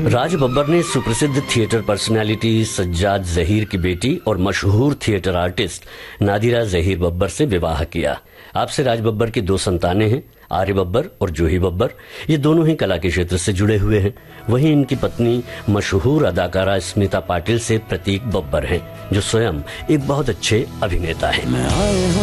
राज बब्बर ने सुप्रसिद्ध theatre personality Sajjad Zaheer की बेटी और मशहूर थिएटर आर्टिस्ट नादिरा जहीर बब्बर से विवाह किया। आपसे राज बब्बर की 2 संतानें हैं, आर्य बब्बर और जूही बब्बर। ये दोनों ही कला के क्षेत्र से जुड़े हुए हैं। वहीं इनकी पत्नी मशहूर अदाकारा स्मिता पाटिल से प्रतीक बब्बर हैं, जो स्वयं एक बहुत अच्छे अभिनेता हैं।